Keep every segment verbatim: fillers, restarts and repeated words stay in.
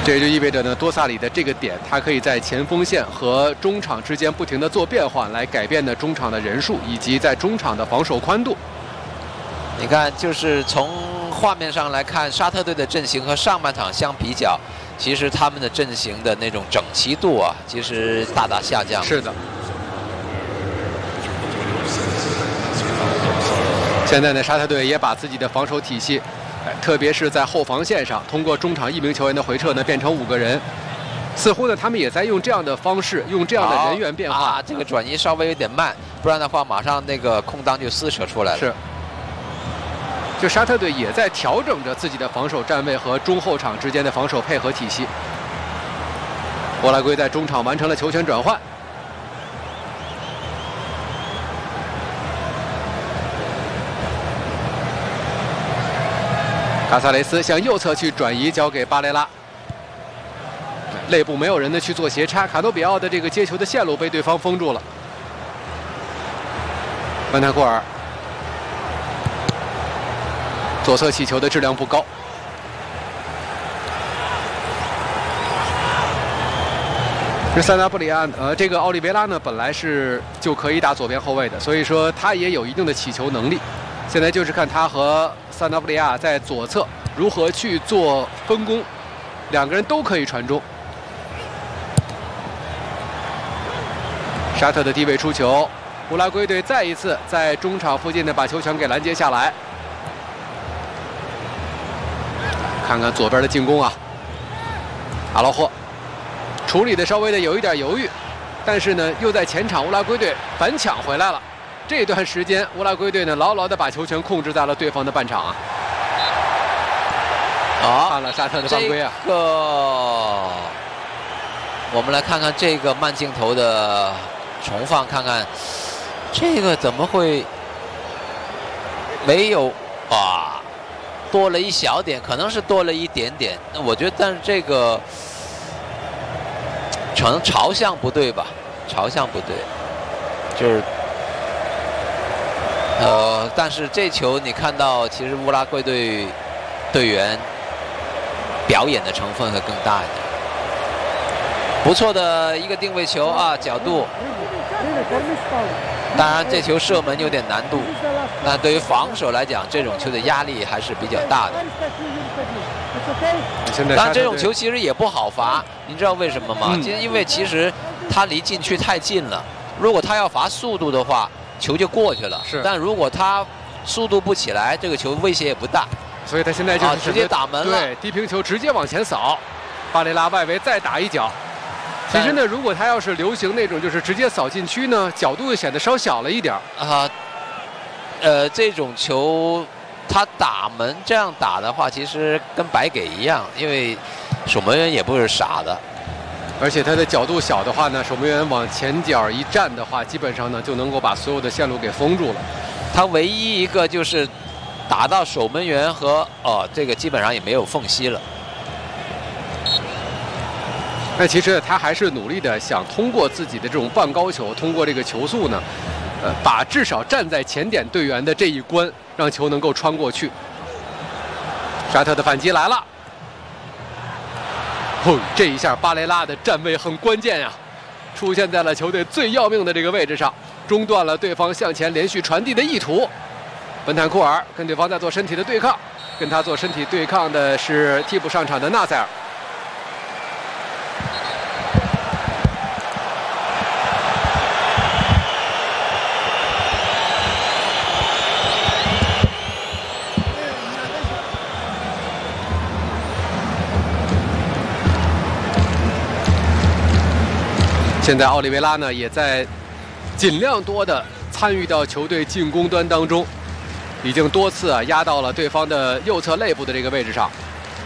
这也就意味着呢，多萨里的这个点，他可以在前锋线和中场之间不停地做变换，来改变呢中场的人数以及在中场的防守宽度。 你看，就是从画面上来看，沙特队的阵型和上半场相比较，其实他们的阵型的那种整齐度啊，其实大大下降。 是的。现在呢，沙特队也把自己的防守体系。 特别是在后防线上，通过中场一名球员的回撤呢，变成五个人。似乎呢，他们也在用这样的方式，用这样的人员变化。 啊，这个转移稍微有点慢，不然的话，马上那个空当就撕扯出来了。 是。就沙特队也在调整着自己的防守站位和中后场之间的防守配合体系。乌拉圭在中场完成了球权转换。 卡萨雷斯向右侧去转移，交给巴雷拉。内部没有人的去做斜插，卡多比奥的这个接球的线路被对方封住了。班坦库尔左侧起球的质量不高。这塞纳布里亚，呃，这个奥利维拉呢，本来是就可以打左边后卫的，所以说他也有一定的起球能力。 现在就是看他和萨纳布利亚在左侧如何去做分工，两个人都可以传中。沙特的低位出球，乌拉圭队再一次在中场附近呢把球权给拦截下来。看看左边的进攻啊，阿劳霍处理的稍微的有一点犹豫，但是呢又在前场乌拉圭队反抢回来了。 这段时间，乌拉圭队呢牢牢地把球权控制在了对方的半场啊。好，看了沙特的犯规啊。 这个，我们来看看这个慢镜头的重放，看看这个怎么会没有啊？多了一小点，可能是多了一点点。那我觉得，但是这个可能朝向不对吧？朝向不对，就是。 呃，但是这球你看到，其实乌拉圭队队员表演的成分会更大一点。不错的一个定位球啊，角度。当然，这球射门有点难度，但对于防守来讲，这种球的压力还是比较大的。当然，这种球其实也不好罚，您知道为什么吗？嗯、因为其实他离禁区太近了，如果他要罚速度的话。 球就过去了， 是。 但如果他速度不起来，这个球威胁也不大， 所以他现在就是、 啊、直接打门了。 对，低平球直接往前扫，巴雷拉外围再打一脚。其实呢，如果他要是流行那种就是直接扫禁区呢，角度显得稍小了一点啊。呃，这种球他打门这样打的话，其实跟白给一样，因为守门员也不是傻的。 而且他的角度小的话呢，守门员往前脚一站的话，基本上呢就能够把所有的线路给封住了。 他唯一一个就是打到守门员和哦，这个基本上也没有缝隙了。 那其实他还是努力的想通过自己的这种半高球，通过这个球速呢，呃，把至少站在前点队员的这一关，让球能够穿过去。沙特的反击来了。 哦，这一下巴雷拉的站位很关键呀、啊，出现在了球队最要命的这个位置上，中断了对方向前连续传递的意图。本坦库尔跟对方在做身体的对抗，跟他做身体对抗的是替补上场的纳塞尔。现在奥利维拉呢，也在尽量多的参与到球队进攻端当中，已经多次啊压到了对方的右侧肋部的这个位置上。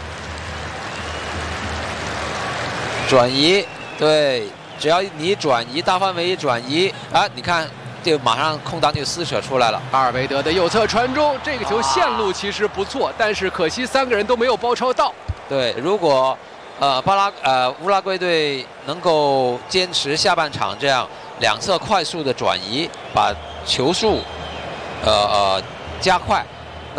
转移，对，只要你转移，大范围一转移啊，你看，这马上空档就撕扯出来了。 阿尔维德的右侧传中，这个球线路其实不错，啊、但是可惜三个人都没有包抄到。 对，如果。 呃，巴拉呃乌拉圭队能够坚持下半场这样两侧快速的转移，把球速呃呃加快，